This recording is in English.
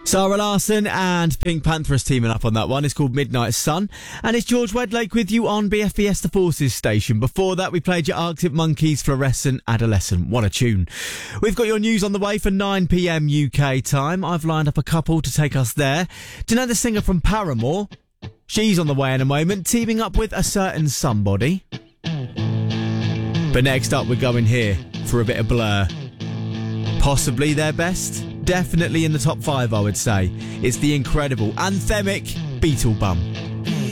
Sarah Larsson and Pink Panthers teaming up on that one. It's called Midnight Sun. And it's George Wedlake with you on BFBS The Forces station. Before that, we played your Arctic Monkeys, Fluorescent Adolescent. What a tune. We've got your news on the way for 9pm UK time. I've lined up a couple to take us there. Do you know the singer from Paramore? She's on the way in a moment, teaming up with a certain somebody. But next up, we're going here for a bit of Blur. Possibly their best. Definitely in the top 5, I would say. It's the incredible, anthemic Beetle Bum.